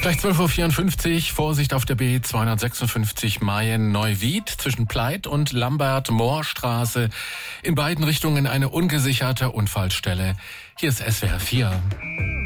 Gleich 12.54 Uhr, Vorsicht auf der B256 Mayen-Neuwied zwischen Pleit und Lambert-Mohr-Straße. In beiden Richtungen eine ungesicherte Unfallstelle. Hier ist SWR 4.